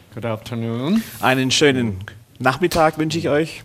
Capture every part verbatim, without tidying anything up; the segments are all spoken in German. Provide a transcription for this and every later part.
Good afternoon. Einen schönen Nachmittag wünsche ich euch.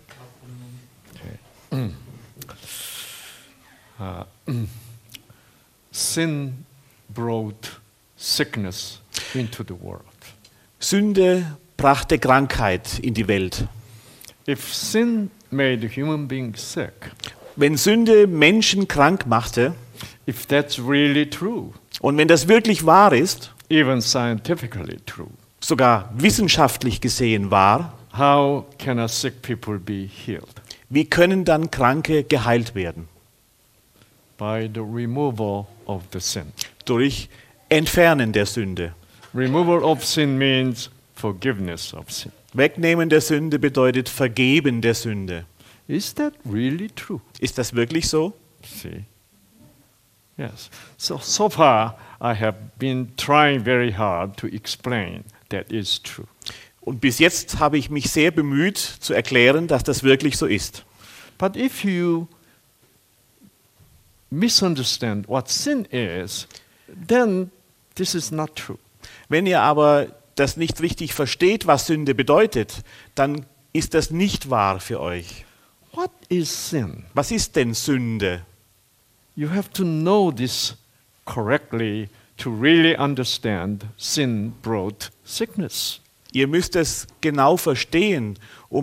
Sin brought sickness into the world. Sünde brachte Krankheit in die Welt. If sin made human beings sick, Wenn Sünde Menschen krank machte, if that's really true, und wenn das wirklich wahr ist, even scientifically true, sogar wissenschaftlich gesehen wahr, how can a sick people be healed? wie können dann Kranke geheilt werden? By the removal of the sin. Durch Entfernen der Sünde. Removal of sin means forgiveness of sin. Wegnehmen der Sünde bedeutet Vergeben der Sünde. Is that really true? Ist das wirklich so? See? Yes. So, so far, I have been trying very hard to explain that is true. Und bis jetzt habe ich mich sehr bemüht zu erklären, dass das wirklich so ist. But if you misunderstand what sin is, then this is not true. Wenn ihr aber das nicht richtig versteht, was Sünde bedeutet, dann ist das nicht wahr für euch. What is sin? Was ist denn Sünde? You have to know this correctly to really understand sin brought sickness. Ihr müsst es genau verstehen, um